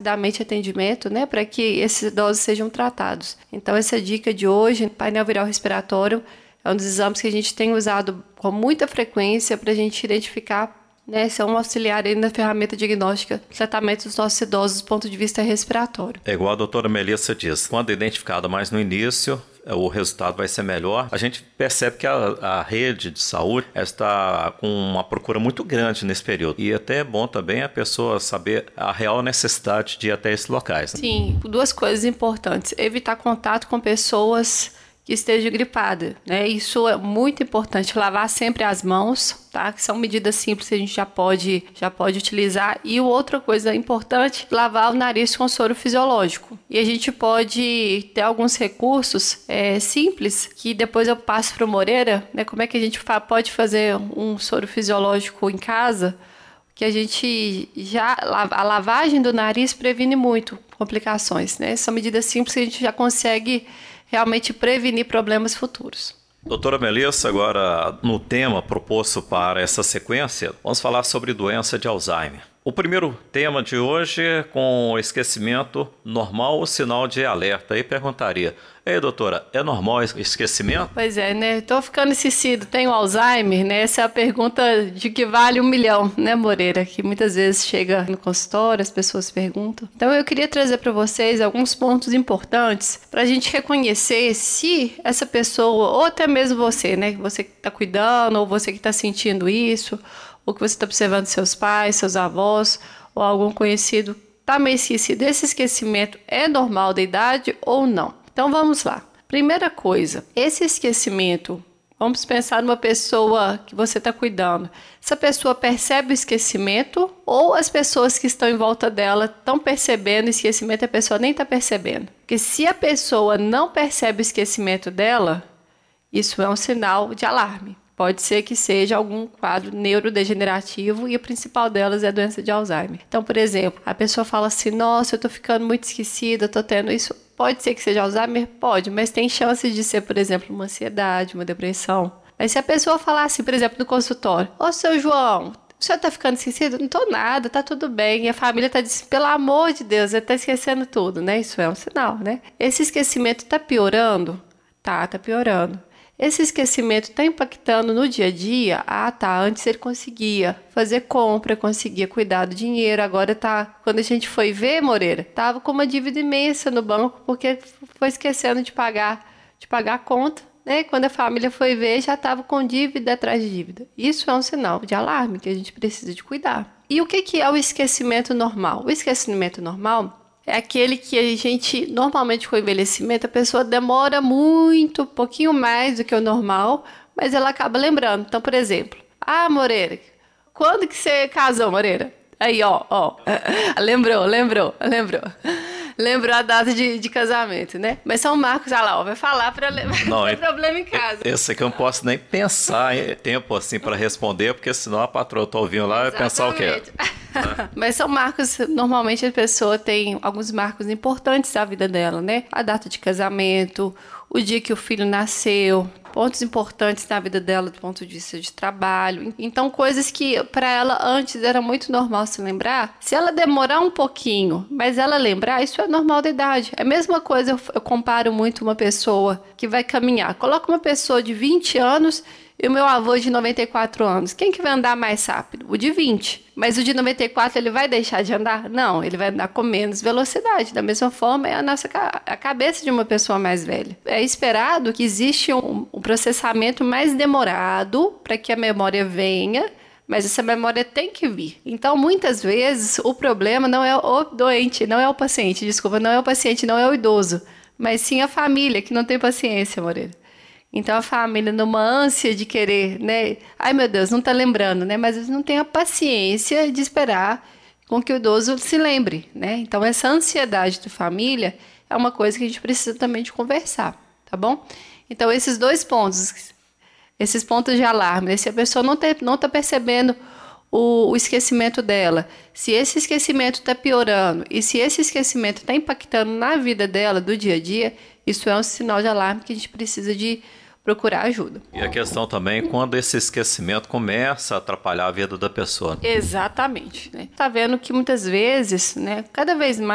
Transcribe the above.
rapidamente atendimento, né, para que esses idosos sejam tratados. Então, essa dica de hoje, painel viral respiratório, é um dos exames que a gente tem usado com muita frequência para a gente identificar, né, se é um auxiliar aí na ferramenta diagnóstica de tratamento dos nossos idosos do ponto de vista respiratório. É igual a doutora Melissa diz, quando identificado mais no início, o resultado vai ser melhor. A gente percebe que a rede de saúde está com uma procura muito grande nesse período. E até é bom também a pessoa saber a real necessidade de ir até esses locais, né? Sim, duas coisas importantes. Evitar contato com pessoas que esteja gripada, né? Isso é muito importante, lavar sempre as mãos, tá? Que são medidas simples que a gente já pode utilizar. E outra coisa importante, lavar o nariz com soro fisiológico. E a gente pode ter alguns recursos simples, que depois eu passo para o Moreira, né? Como é que a gente pode fazer um soro fisiológico em casa, que a gente a lavagem do nariz previne muito complicações, né? São medidas simples que a gente já consegue realmente prevenir problemas futuros. Doutora Melissa, agora no tema proposto para essa sequência, vamos falar sobre doença de Alzheimer. O primeiro tema de hoje é com esquecimento normal ou sinal de alerta. Aí perguntaria, ei doutora, é normal esquecimento? Pois é, né? Tô ficando esquecido, tenho Alzheimer, né? Essa é a pergunta de que vale 1 milhão, né, Moreira? Que muitas vezes chega no consultório, as pessoas perguntam. Então eu queria trazer para vocês alguns pontos importantes para a gente reconhecer se essa pessoa, ou até mesmo você, né? Você que está cuidando, ou você que está sentindo isso, ou que você está observando seus pais, seus avós, ou algum conhecido, está meio esquecido. Esse esquecimento é normal da idade ou não? Então vamos lá. Primeira coisa, esse esquecimento, vamos pensar numa pessoa que você está cuidando. Essa pessoa percebe o esquecimento ou as pessoas que estão em volta dela estão percebendo o esquecimento e a pessoa nem está percebendo? Porque se a pessoa não percebe o esquecimento dela, isso é um sinal de alarme. Pode ser que seja algum quadro neurodegenerativo e o principal delas é a doença de Alzheimer. Então, por exemplo, a pessoa fala assim, nossa, eu tô ficando muito esquecida, tô tendo isso. Pode ser que seja Alzheimer? Pode, mas tem chances de ser, por exemplo, uma ansiedade, uma depressão. Mas se a pessoa falar assim, por exemplo, no consultório, ô, seu João, o senhor tá ficando esquecido? Não tô nada, tá tudo bem. E a família tá dizendo, pelo amor de Deus, ele tá esquecendo tudo, né? Isso é um sinal, né? Esse esquecimento tá piorando? Tá piorando. Esse esquecimento está impactando no dia a dia? Ah, tá. Antes ele conseguia fazer compra, conseguia cuidar do dinheiro. Agora tá. Quando a gente foi ver, Moreira, tava com uma dívida imensa no banco porque foi esquecendo de pagar a conta, né? Quando a família foi ver, já estava com dívida atrás de dívida. Isso é um sinal de alarme que a gente precisa de cuidar. E o que é o esquecimento normal? O esquecimento normal é aquele que a gente, normalmente com o envelhecimento, a pessoa demora muito, um pouquinho mais do que o normal, mas ela acaba lembrando. Então, por exemplo, Moreira, quando que você casou, Moreira? Aí, ó. Lembrou. Lembrou a data de casamento, né? Mas são marcos, lá, vai falar para não ter problema em casa. Esse aqui eu não posso nem pensar em tempo assim para responder, porque senão a patroa tá ouvindo lá e vai pensar o quê? Mas são marcos, normalmente a pessoa tem alguns marcos importantes da vida dela, né? A data de casamento, o dia que o filho nasceu, pontos importantes na vida dela do ponto de vista de trabalho. Então, coisas que para ela antes era muito normal se lembrar. Se ela demorar um pouquinho, mas ela lembrar, isso é normal da idade. É a mesma coisa, eu comparo muito uma pessoa que vai caminhar. Coloca uma pessoa de 20 anos e o meu avô de 94 anos. Quem que vai andar mais rápido? O de 20. Mas o de 94, ele vai deixar de andar? Não, ele vai andar com menos velocidade. Da mesma forma, é a cabeça de uma pessoa mais velha. É esperado que existe um processamento mais demorado para que a memória venha, mas essa memória tem que vir. Então, muitas vezes, o problema não é o doente, não é o paciente, não é o paciente, não é o idoso, mas sim a família que não tem paciência, Moreira. Então, a família, numa ânsia de querer, né? Ai, meu Deus, não tá lembrando, né? Mas eles não têm a paciência de esperar com que o idoso se lembre, né? Então, essa ansiedade da família é uma coisa que a gente precisa também de conversar, tá bom? Então, esses dois pontos, esses pontos de alarme, né? Se a pessoa não tá percebendo o esquecimento dela, se esse esquecimento está piorando e se esse esquecimento está impactando na vida dela do dia a dia, isso é um sinal de alarme que a gente precisa de procurar ajuda. E a questão também é quando esse esquecimento começa a atrapalhar a vida da pessoa. Exatamente, né? Tá vendo que muitas vezes, né, cada vez mais